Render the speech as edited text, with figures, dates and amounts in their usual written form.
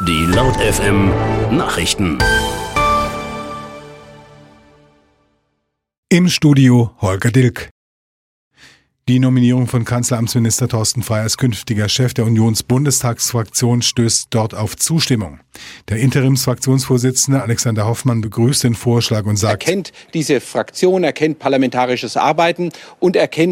Die Laut FM Nachrichten. Im Studio Holger Dilk. Die Nominierung von Kanzleramtsminister Thorsten Frey als künftiger Chef der Unionsbundestagsfraktion stößt dort auf Zustimmung. Der Interimsfraktionsvorsitzende Alexander Hoffmann begrüßt den Vorschlag und sagt: Er kennt diese Fraktion, er kennt parlamentarisches Arbeiten und er kennt